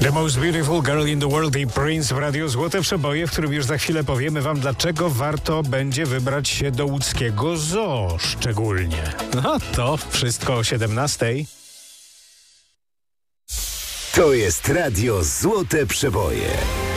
The Most Beautiful Girl in the World i Prince w Radiu Złote Przeboje, w którym już za chwilę powiemy wam, dlaczego warto będzie wybrać się do łódzkiego zoo szczególnie. No to wszystko o 17:00. To jest Radio Złote Przeboje.